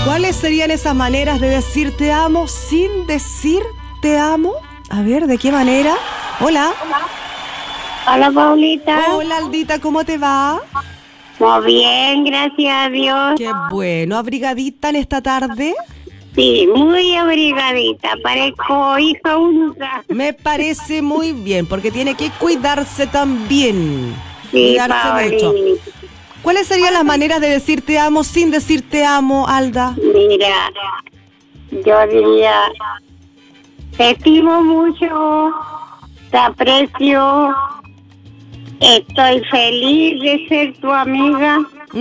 ¿Cuáles serían esas maneras de decir te amo sin decir te amo? A ver, ¿de qué manera? Hola. Hola, Paulita. Hola, Aldita, ¿cómo te va? Muy bien, gracias a Dios. Qué bueno, ¿abrigadita en esta tarde? Sí, muy abrigadita, parezco hija única. Me parece muy bien, porque tiene que cuidarse también. Sí, Cuidarse Paulita. mucho. ¿Cuáles serían las maneras de decir te amo sin decir te amo, Alda? Mira, yo diría, te estimo mucho, te aprecio, estoy feliz de ser tu amiga,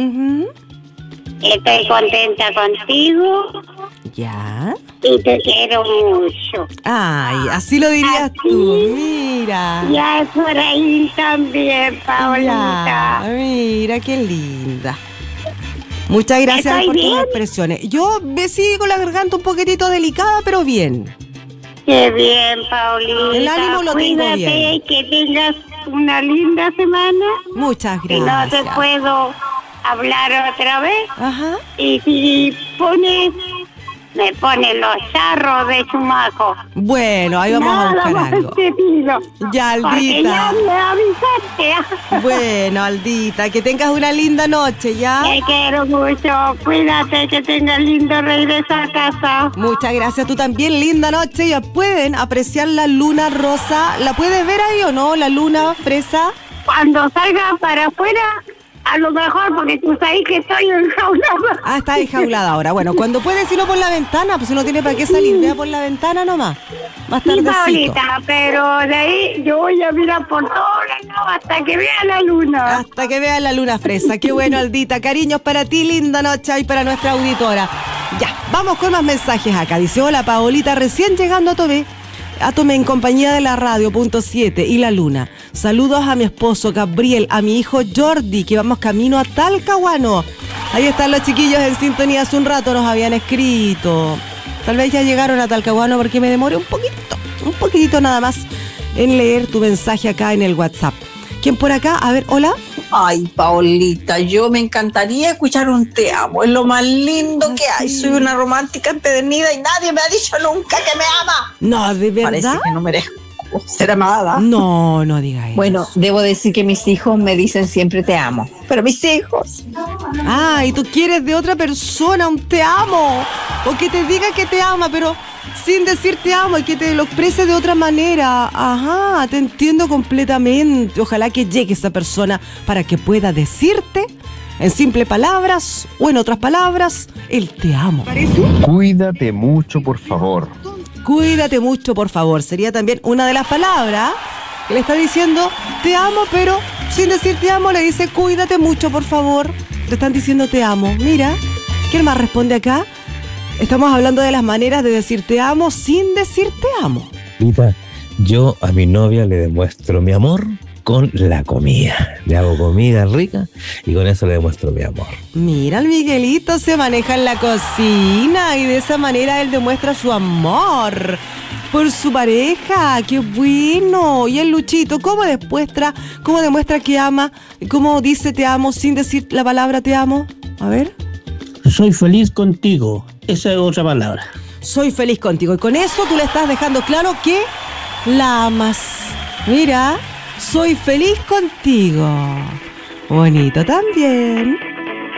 estoy contenta contigo Ya. y te quiero mucho. Ay, así lo dirías tú, mira. Ya es por ahí también, Paulita. Ya, mira, qué linda. Muchas gracias ¿Estoy por tus bien? expresiones. Yo me sigo con la garganta un poquitito delicada, pero bien. Qué bien, Paulita. El ánimo lo tengo Cuídate bien. y que tengas una linda semana. Muchas Si no gracias. te puedo hablar otra vez. Ajá. Y si me pones los charros de Chumaco. Bueno, ahí vamos a buscar más algo. te pido. Ya, Porque ya Aldita. me avisaste. Bueno, Aldita, que tengas una linda noche, ¿ya? Te quiero mucho. Cuídate, que tengas lindo regreso a casa. Muchas gracias, tú también, linda noche. Ya pueden apreciar la luna rosa. ¿La puedes ver ahí o no? La luna fresa. Cuando salga para afuera, a lo mejor, porque tú sabes que estoy enjaulada. Ah, está enjaulada ahora. Bueno, cuando puedes irlo por la ventana, pues no tiene para qué salir. Vea por la ventana nomás. Más Sí, tardecito. Paulita, pero de ahí yo voy a mirar por todos lados hasta que vea la luna. Hasta que veas la luna fresa. Qué bueno, Aldita. Cariños para ti, linda noche y para nuestra auditora. Ya, vamos con más mensajes acá. Dice, hola, Paolita, recién llegando a Tomé en compañía de la radio, punto 7 y la luna. Saludos a mi esposo Gabriel, a mi hijo Jordi, que vamos camino a Talcahuano. Ahí están los chiquillos en sintonía, hace un rato nos habían escrito. Tal vez ya llegaron a Talcahuano porque me demoré un poquitito nada más en leer tu mensaje acá en el WhatsApp. ¿Quién por acá? A ver, hola. Ay, Paulita, yo me encantaría escuchar un te amo, es lo más lindo que hay. sí. Soy una romántica empedernida y nadie me ha dicho nunca que me ama. No, ¿de verdad? Parece que no merezco ser amada. No, no digas eso. Bueno, debo decir que mis hijos me dicen siempre te amo, pero mis hijos... Ah, y tú quieres de otra persona un te amo. O que te diga que te ama, pero sin decir te amo y que te lo exprese de otra manera. Ajá, te entiendo completamente. Ojalá que llegue esa persona para que pueda decirte en simples palabras o en otras palabras el te amo. Cuídate mucho, por favor. Cuídate mucho, por favor. Sería también una de las palabras que le está diciendo te amo, pero sin decir te amo le dice cuídate mucho, por favor. Le están diciendo te amo. Mira, ¿quién más responde acá? Estamos hablando de las maneras de decir te amo sin decir te amo. Mira, yo a mi novia le demuestro mi amor con la comida. Le hago comida rica y con eso le demuestro mi amor. Mira, el Miguelito se maneja en la cocina y de esa manera él demuestra su amor por su pareja. ¡Qué bueno! Y el Luchito, ¿cómo demuestra que ama? ¿Cómo dice te amo sin decir la palabra te amo? A ver. Soy feliz contigo. Esa es otra palabra. Soy feliz contigo. Y con eso tú le estás dejando claro que la amas. Mira, soy feliz contigo. Bonito también.